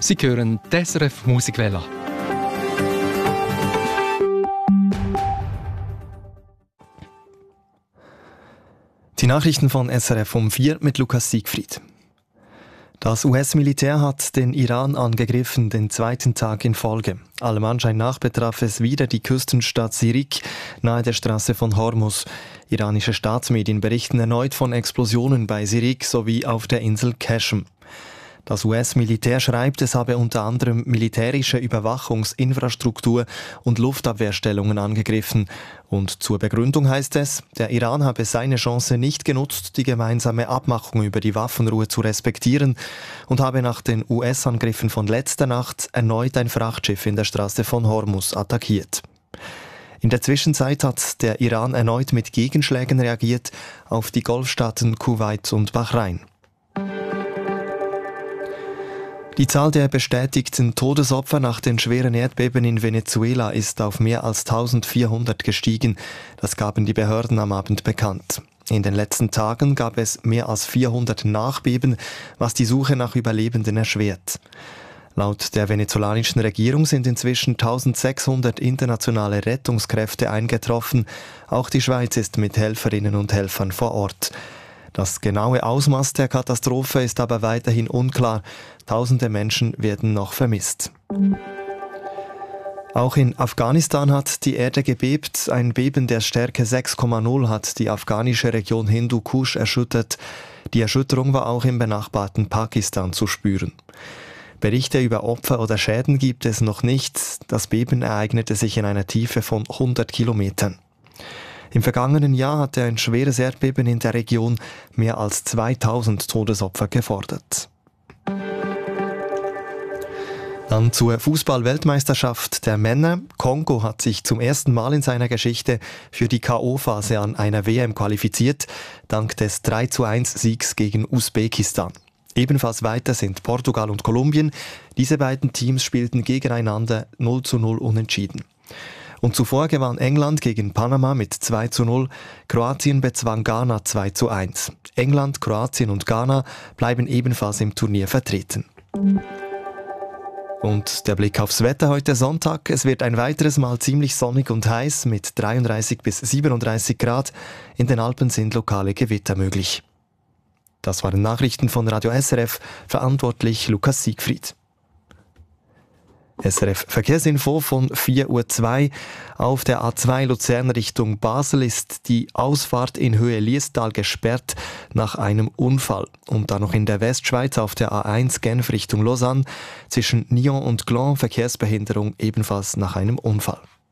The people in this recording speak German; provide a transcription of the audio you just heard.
Sie hören die SRF Musikwelle. Die Nachrichten von SRF um 4 mit Lukas Siegfried. Das US-Militär hat den Iran angegriffen, den zweiten Tag in Folge. Allem Anschein nach betraf es wieder die Küstenstadt Sirik nahe der Straße von Hormuz. Iranische Staatsmedien berichten erneut von Explosionen bei Sirik sowie auf der Insel Qashm. Das US-Militär schreibt, es habe unter anderem militärische Überwachungsinfrastruktur und Luftabwehrstellungen angegriffen. Und zur Begründung heißt es, der Iran habe seine Chance nicht genutzt, die gemeinsame Abmachung über die Waffenruhe zu respektieren und habe nach den US-Angriffen von letzter Nacht erneut ein Frachtschiff in der Straße von Hormuz attackiert. In der Zwischenzeit hat der Iran erneut mit Gegenschlägen reagiert auf die Golfstaaten Kuwait und Bahrain. Die Zahl der bestätigten Todesopfer nach den schweren Erdbeben in Venezuela ist auf mehr als 1400 gestiegen. Das gaben die Behörden am Abend bekannt. In den letzten Tagen gab es mehr als 400 Nachbeben, was die Suche nach Überlebenden erschwert. Laut der venezolanischen Regierung sind inzwischen 1600 internationale Rettungskräfte eingetroffen. Auch die Schweiz ist mit Helferinnen und Helfern vor Ort. Das genaue Ausmaß der Katastrophe ist aber weiterhin unklar. Tausende Menschen werden noch vermisst. Auch in Afghanistan hat die Erde gebebt. Ein Beben der Stärke 6,0 hat die afghanische Region Hindu Kush erschüttert. Die Erschütterung war auch im benachbarten Pakistan zu spüren. Berichte über Opfer oder Schäden gibt es noch nicht. Das Beben ereignete sich in einer Tiefe von 100 Kilometern. Im vergangenen Jahr hatte ein schweres Erdbeben in der Region mehr als 2000 Todesopfer gefordert. Dann zur Fußball-Weltmeisterschaft der Männer. Kongo hat sich zum ersten Mal in seiner Geschichte für die K.O.-Phase an einer WM qualifiziert, dank des 3:1-Siegs gegen Usbekistan. Ebenfalls weiter sind Portugal und Kolumbien. Diese beiden Teams spielten gegeneinander 0:0 unentschieden. Und zuvor gewann England gegen Panama mit 2:0, Kroatien bezwang Ghana 2:1. England, Kroatien und Ghana bleiben ebenfalls im Turnier vertreten. Und der Blick aufs Wetter heute Sonntag. Es wird ein weiteres Mal ziemlich sonnig und heiß mit 33 bis 37 Grad. In den Alpen sind lokale Gewitter möglich. Das waren Nachrichten von Radio SRF, verantwortlich Lukas Siegfried. SRF Verkehrsinfo von 4:02 Uhr. Auf der A2 Luzern Richtung Basel ist die Ausfahrt in Höhe Liestal gesperrt nach einem Unfall. Und dann noch in der Westschweiz auf der A1 Genf Richtung Lausanne zwischen Nyon und Gland Verkehrsbehinderung ebenfalls nach einem Unfall.